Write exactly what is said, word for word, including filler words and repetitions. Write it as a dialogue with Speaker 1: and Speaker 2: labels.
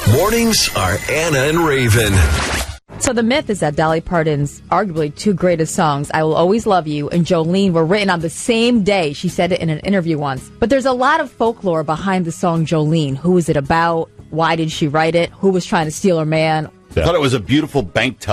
Speaker 1: Mornings are Anna and Raven.
Speaker 2: So the myth is that Dolly Parton's arguably two greatest songs, I Will Always Love You and Jolene, were written on the same day. She said it in an interview once. But there's a lot of folklore behind the song Jolene. Who was it about? Why did she write it? Who was trying to steal her man?
Speaker 3: I thought it was a beautiful bank